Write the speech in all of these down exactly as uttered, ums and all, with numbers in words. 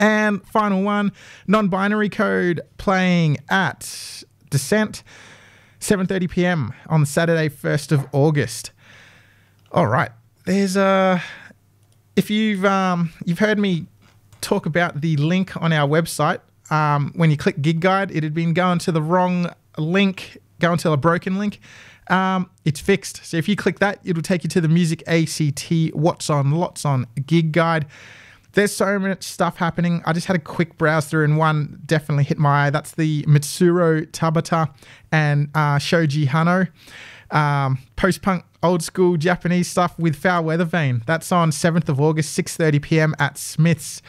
And final one, Non-Binary Code playing at Descent, seven thirty p m on Saturday, first of August. All right. There's a... If you've um, you've heard me talk about the link on our website, um, when you click Gig Guide, it had been going to the wrong link, going to a broken link. Um, it's fixed. So if you click that, it'll take you to the Music A C T What's On Lots On Gig Guide. There's so much stuff happening. I just had a quick browse through and one definitely hit my eye. That's the Mitsuru Tabata and uh, Shoji Hano. Um, post-punk, old school Japanese stuff with Foul Weather Vane. That's on seventh of August, six thirty p m at Smith's.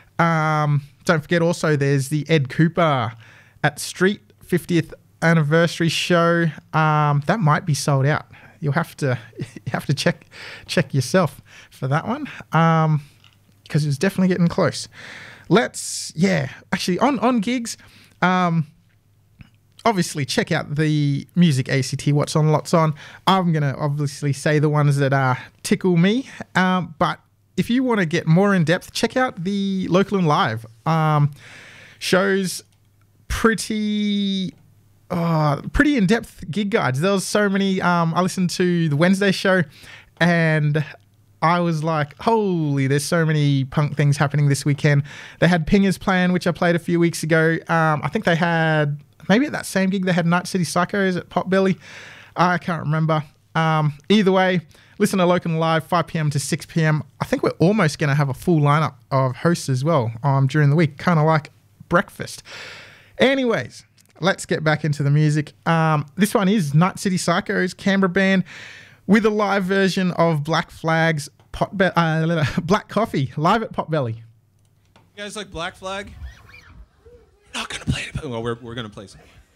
Um, don't forget also there's the Ed Cooper at Street fiftieth anniversary show. Um, that might be sold out. You'll have to you have to check check yourself for that one. Um, because it was definitely getting close. Let's, yeah, actually on, on gigs, um, obviously check out the Music A C T What's On Lots On. I'm going to obviously say the ones that uh, tickle me, um, but if you want to get more in depth, check out the Local and Live um, shows. Pretty... Uh, pretty in-depth gig guides. There was so many. Um, I listened to the Wednesday show and I was like, holy, there's so many punk things happening this weekend. They had Pingers playing, which I played a few weeks ago. Um, I think they had, maybe at that same gig, they had Night City Psychos at Potbelly. I can't remember. Um, either way, listen to Local and Live, five p m to six p m. I think we're almost going to have a full lineup of hosts as well um, during the week, kind of like breakfast. Anyways, let's get back into the music. Um, this one is Night City Psychos, Canberra band, with a live version of Black Flag's Pot Be- uh, Black Coffee, live at Potbelly. You guys like Black Flag? We're not going to play it. Well, we're, we're going to play some.